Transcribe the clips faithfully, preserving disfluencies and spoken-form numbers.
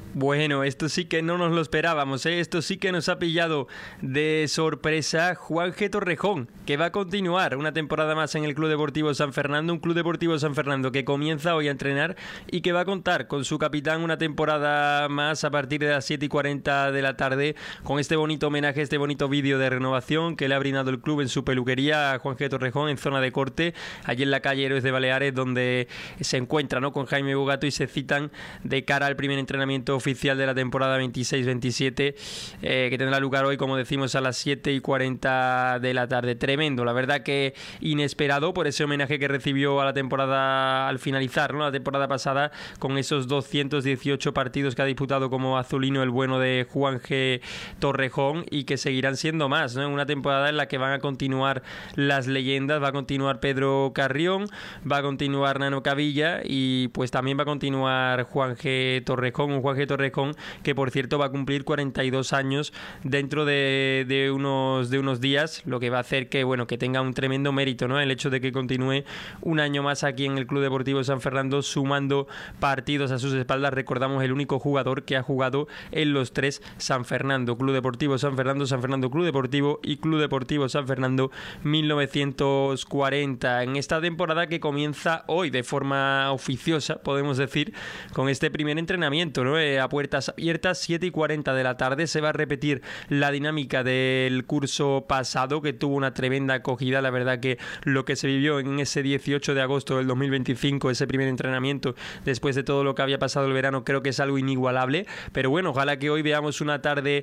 Bueno, esto sí que no nos lo esperábamos, ¿eh? Esto sí que nos ha pillado de sorpresa. Juanje Torrejón, que va a continuar una temporada más en el Club Deportivo San Fernando, un Club Deportivo San Fernando que comienza hoy a entrenar y que va a contar con su capitán una temporada más a partir de las siete y cuarenta de la tarde, con este bonito homenaje, este bonito vídeo de renovación que le ha brindado el club en su peluquería a Juanje Torrejón en zona de corte, allí en la calle Héroes de Baleares, donde se encuentra, ¿no?, con Jaime Bogato y se citan de cara al primer entrenamiento oficial de la temporada veintiséis veintisiete, eh, que tendrá lugar hoy, como decimos, a las siete y cuarenta de la tarde. Tremendo, la verdad que inesperado por ese homenaje que recibió a la temporada al finalizar, ¿no?, la temporada pasada, con esos doscientos dieciocho partidos que ha disputado como azulino el bueno de Juanje Torrejón, y que seguirán siendo más, ¿no?, en una temporada en la que van a continuar las leyendas. Va a continuar Pedro Carrión, va a continuar Nano Cavilla y pues también va a continuar Juanje Torrejón, un Juanje Torrejón que por cierto va a cumplir cuarenta y dos años dentro de, de unos de unos días, lo que va a hacer que bueno que tenga un tremendo mérito, ¿no?, el hecho de que continúe un año más aquí en el Club Deportivo San Fernando sumando partidos a sus espaldas. Recordamos, el único jugador que ha jugado en los tres San Fernando: Club Deportivo San Fernando, San Fernando Club Deportivo y Club Deportivo San Fernando mil novecientos cuarenta. En esta temporada que comienza hoy de forma oficiosa, podemos decir, con este primer entrenamiento, ¿no?, eh, a puertas abiertas, siete y cuarenta de la tarde. Se va a repetir la dinámica del curso pasado, que tuvo una tremenda acogida. La verdad que lo que se vivió en ese dieciocho de agosto del dos mil veinticinco, ese primer entrenamiento, después de todo lo que había pasado el verano, creo que es algo inigualable. Pero bueno, ojalá que hoy veamos una tarde,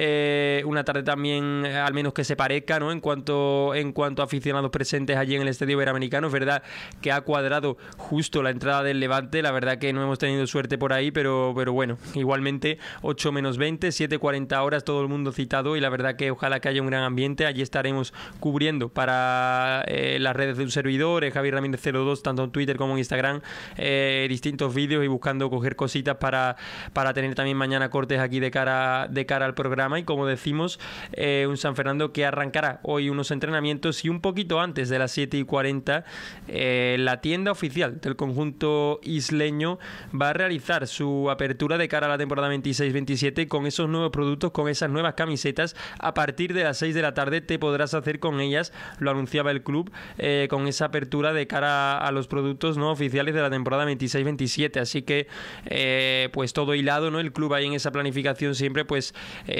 eh, una tarde también, eh, al menos que se parezca, ¿no?, en cuanto, en cuanto a aficionados presentes allí en el Estadio Iberoamericano. Es verdad que ha cuadrado justo la entrada del Levante, la verdad que no hemos tenido suerte por ahí, pero, pero bueno, igualmente ocho menos veinte, siete cuarenta horas, todo el mundo citado, y la verdad que ojalá que haya un gran ambiente. Allí estaremos cubriendo para eh, las redes de un servidor, eh, Javi Ramírez cero dos, tanto en Twitter como en Instagram, eh, distintos vídeos, y buscando coger cositas para, para tener también mañana cortes aquí de cara, de cara al programa. Y como decimos, eh, un San Fernando que arrancará hoy unos entrenamientos, y un poquito antes de las siete y cuarenta eh, la tienda oficial del conjunto isleño va a realizar su apertura de cara a la temporada veintiséis veintisiete con esos nuevos productos, con esas nuevas camisetas. A partir de las seis de la tarde te podrás hacer con ellas, lo anunciaba el club, eh, con esa apertura de cara a los productos no oficiales de la temporada veintiséis veintisiete. Así que eh, pues todo hilado, ¿no?, el club ahí en esa planificación siempre pues eh,